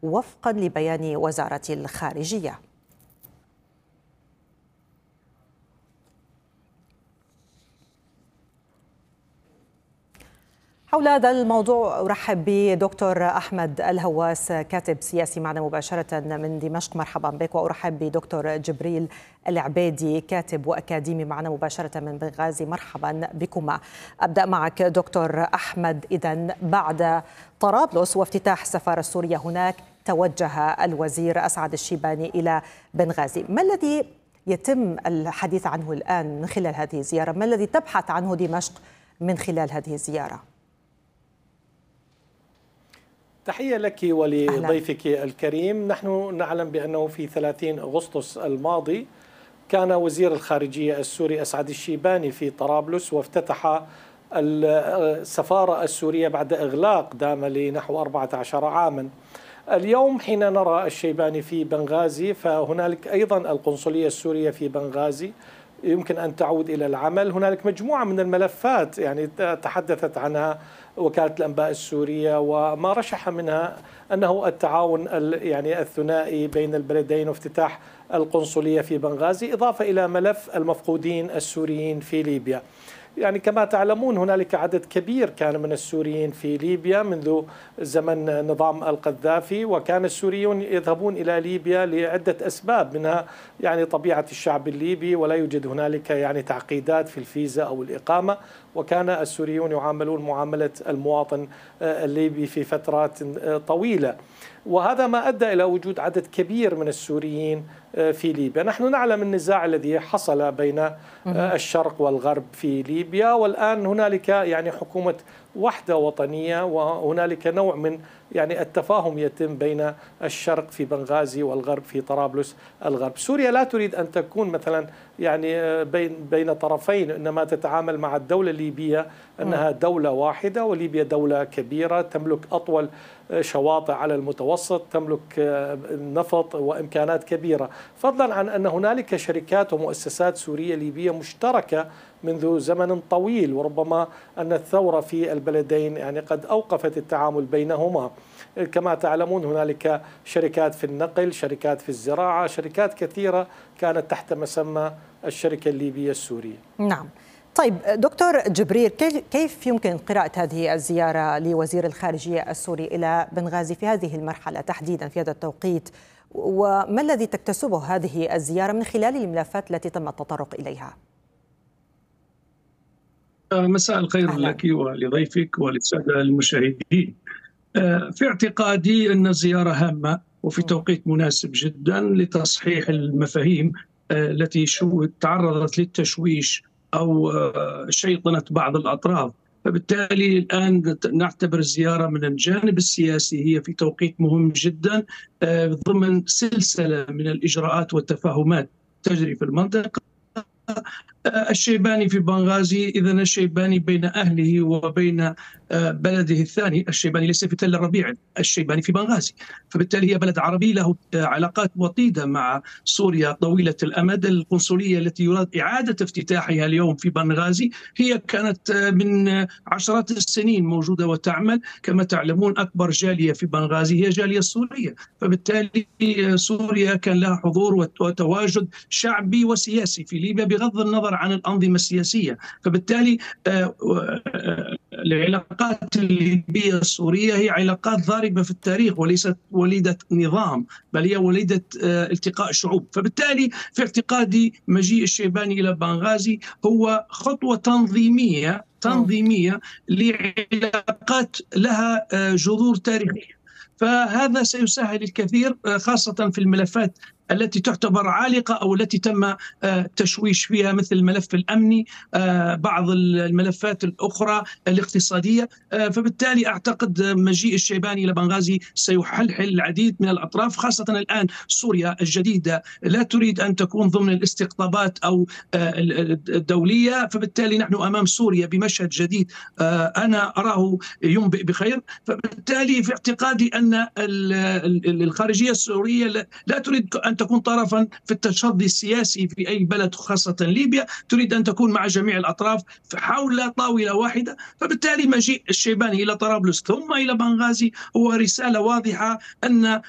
وفقا لبيان وزارة الخارجية. حول هذا الموضوع أرحب بدكتور أحمد الهواس، كاتب سياسي معنا مباشرة من دمشق. مرحبا بك. وأرحب بدكتور جبريل العبيدي، كاتب وأكاديمي معنا مباشرة من بنغازي. مرحبا بكما. أبدأ معك دكتور أحمد. إذن بعد طرابلس وافتتاح السفارة السورية هناك، توجه الوزير أسعد الشيباني إلى بنغازي. ما الذي يتم الحديث عنه الآن من خلال هذه الزيارة؟ ما الذي تبحث عنه دمشق من خلال هذه الزيارة؟ تحية لك ولضيفك الكريم. نحن نعلم بأنه في 30 أغسطس الماضي كان وزير الخارجية السوري أسعد الشيباني في طرابلس، وافتتح السفارة السورية بعد إغلاق دام لنحو 14 عاما. اليوم حين نرى الشيباني في بنغازي، فهنالك أيضا القنصلية السورية في بنغازي يمكن أن تعود إلى العمل. هنالك مجموعة من الملفات يعني تحدثت عنها وكالة الأنباء السورية، وما رشح منها أنه التعاون يعني الثنائي بين البلدين وافتتاح القنصلية في بنغازي، إضافة إلى ملف المفقودين السوريين في ليبيا. يعني كما تعلمون هنالك عدد كبير كان من السوريين في ليبيا منذ زمن نظام القذافي، وكان السوريون يذهبون إلى ليبيا لعدة أسباب، منها يعني طبيعة الشعب الليبي، ولا يوجد هنالك يعني تعقيدات في الفيزا أو الإقامة، وكان السوريون يعاملون معاملة المواطن الليبي في فترات طويلة، وهذا ما أدى إلى وجود عدد كبير من السوريين في ليبيا. نحن نعلم النزاع الذي حصل بين الشرق والغرب في ليبيا، والآن هنالك يعني حكومة وحدة وطنية، وهنالك نوع من يعني التفاهم يتم بين الشرق في بنغازي والغرب في طرابلس الغرب. سوريا لا تريد أن تكون مثلا يعني بين طرفين، إنما تتعامل مع الدولة الليبية أنها دولة واحدة، وليبيا دولة كبيرة تملك أطول شواطئ على المتوسط، تملك نفط وإمكانات كبيرة، فضلا عن أن هنالك شركات ومؤسسات سورية ليبية مشتركة منذ زمن طويل، وربما أن الثورة في البلدين يعني قد أوقفت التعامل بينهما. كما تعلمون هنالك شركات في النقل، شركات في الزراعة، شركات كثيرة كانت تحت مسمى الشركة الليبية السورية. نعم. طيب دكتور جبريل، كيف يمكن قراءة هذه الزيارة لوزير الخارجية السوري إلى بنغازي في هذه المرحلة تحديدا في هذا التوقيت، وما الذي تكتسبه هذه الزيارة من خلال الملفات التي تم التطرق إليها؟ مساء الخير لك ولضيفك وللسادة المشاهدين. في اعتقادي أن الزيارة هامة وفي توقيت مناسب جدا لتصحيح المفاهيم التي تعرضت للتشويش أو شيطنة بعض الأطراف، فبالتالي الآن نعتبر الزيارة من الجانب السياسي هي في توقيت مهم جدا ضمن سلسلة من الإجراءات والتفاهمات تجري في المنطقة. الشيباني في بنغازي، إذن الشيباني بين أهله وبين بلده الثاني. الشيباني ليس في تل الربيع، الشيباني في بنغازي، فبالتالي هي بلد عربي له علاقات وطيدة مع سوريا طويلة الأمد. القنصلية التي يراد إعادة افتتاحها اليوم في بنغازي هي كانت من عشرات السنين موجودة وتعمل. كما تعلمون أكبر جالية في بنغازي هي جالية السورية، فبالتالي سوريا كان لها حضور وتواجد شعبي وسياسي في ليبيا بغض النظر عن الأنظمة السياسية. فبالتالي العلاقات الليبية السورية هي علاقات ضاربة في التاريخ، وليست وليدة نظام، بل هي وليدة التقاء شعوب. فبالتالي في اعتقادي مجيء الشيباني إلى بنغازي هو خطوة تنظيمية لعلاقات لها جذور تاريخية، فهذا سيسهل الكثير خاصة في الملفات التي تعتبر عالقة أو التي تم التشويش فيها، مثل الملف الأمني، بعض الملفات الأخرى الاقتصادية. فبالتالي أعتقد مجيء الشيباني إلى بنغازي سيحلحل العديد من الأطراف، خاصة الآن سوريا الجديدة لا تريد أن تكون ضمن الاستقطابات أو الدولية، فبالتالي نحن أمام سوريا بمشهد جديد أنا أراه ينبئ بخير. فبالتالي في اعتقادي أن الخارجية السورية لا تريد أن تكون طرفا في التشظي السياسي في أي بلد، خاصة ليبيا، تريد أن تكون مع جميع الأطراف حول طاولة واحدة. فبالتالي مجيء الشيباني إلى طرابلس ثم إلى بنغازي هو رسالة واضحة أن